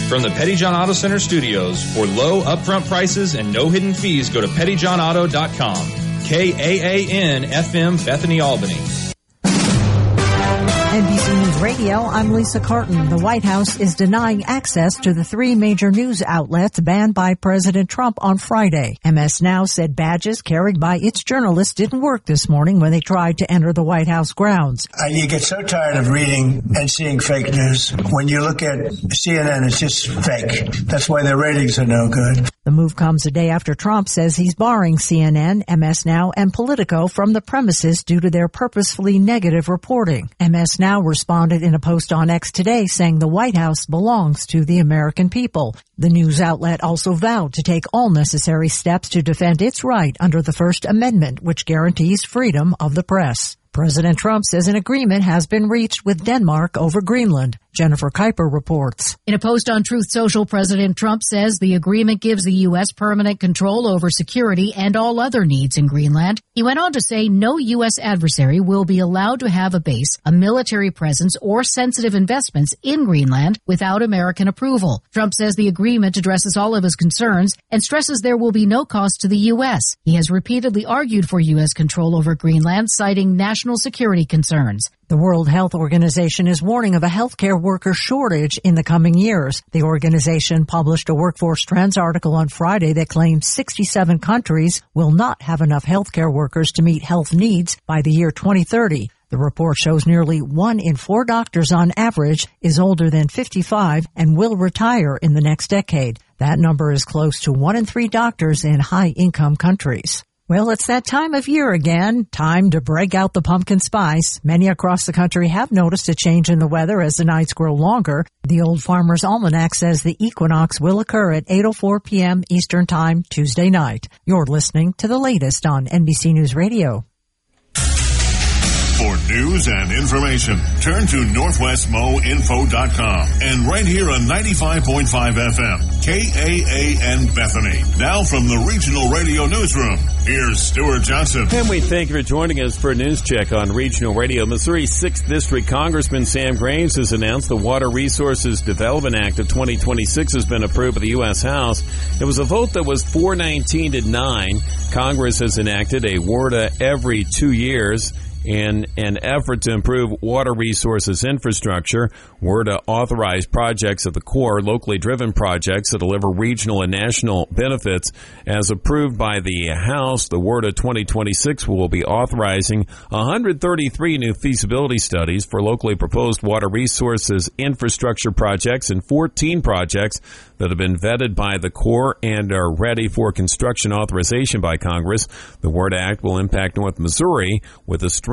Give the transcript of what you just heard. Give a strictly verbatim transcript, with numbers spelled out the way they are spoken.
From the Petty John Auto Center studios, for low upfront prices and no hidden fees, go to petty john auto dot com. K A A N F M, Bethany, Albany. N B C News Radio, I'm Lisa Carton. The White House is denying access to the three major news outlets banned by President Trump on Friday. M S Now said badges carried by its journalists didn't work this morning when they tried to enter the White House grounds. Uh, you get so tired of reading and seeing fake news. When you look at C N N, it's just fake. That's why their ratings are no good. The move comes a day after Trump says he's barring C N N, M S Now, and Politico from the premises due to their purposefully negative reporting. M S Now responded in a post on X today saying the White House belongs to the American people. The news outlet also vowed to take all necessary steps to defend its right under the First Amendment, which guarantees freedom of the press. President Trump says an agreement has been reached with Denmark over Greenland. Jennifer Kuiper reports. In a post on Truth Social, President Trump says the agreement gives the U S permanent control over security and all other needs in Greenland. He went on to say no U S adversary will be allowed to have a base, a military presence, or sensitive investments in Greenland without American approval. Trump says the agreement addresses all of his concerns and stresses there will be no cost to the U S. He has repeatedly argued for U S control over Greenland, citing national security concerns. The World Health Organization is warning of a healthcare worker shortage in the coming years. The organization published a Workforce Trends article on Friday that claims sixty-seven countries will not have enough healthcare workers to meet health needs by the year twenty thirty. The report shows nearly one in four doctors on average is older than fifty-five and will retire in the next decade. That number is close to one in three doctors in high-income countries. Well, it's that time of year again. Time to break out the pumpkin spice. Many across the country have noticed a change in the weather as the nights grow longer. The Old Farmer's Almanac says the equinox will occur at eight oh four p.m. Eastern Time Tuesday night. You're listening to the latest on N B C News Radio. For news and information, turn to northwest mo info dot com and right here on ninety-five point five F M, K A A N Bethany. Now from the Regional Radio Newsroom, here's Stuart Johnson. And we thank you for joining us for a news check on Regional Radio. Missouri's sixth District Congressman Sam Graves has announced the Water Resources Development Act of twenty twenty-six has been approved by the U S. House. It was a vote that was four nineteen to nine. Congress has enacted a WRDA every two years. In an effort to improve water resources infrastructure, WRDA authorized projects at the core, locally driven projects that deliver regional and national benefits. As approved by the House, the WRDA twenty twenty-six will be authorizing one hundred thirty-three new feasibility studies for locally proposed water resources infrastructure projects and fourteen projects that have been vetted by the Corps and are ready for construction authorization by Congress. The WRDA Act will impact North Missouri with a